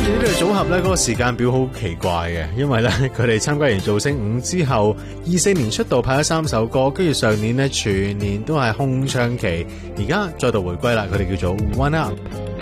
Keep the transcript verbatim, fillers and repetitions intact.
呢對組合咧，嗰個時間表好奇怪嘅，因為咧佢哋參加完造星五之後，二四年出道拍咗三首歌，跟住上年咧全年都係空窗期，而家再度回歸啦，佢哋叫做 One Up。